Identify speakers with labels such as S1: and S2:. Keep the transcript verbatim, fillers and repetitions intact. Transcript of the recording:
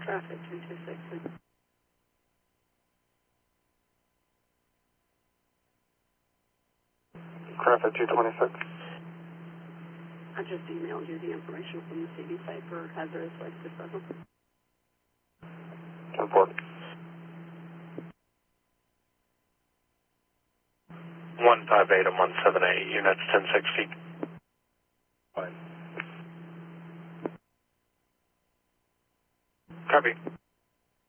S1: traffic two two six.
S2: Traffic two twenty-six.
S1: I just emailed you the information from the C B site for hazardous waste disposal.
S2: Report.
S3: one five eight and one seven eight, units ten sixty.
S2: Fine.
S3: Copy.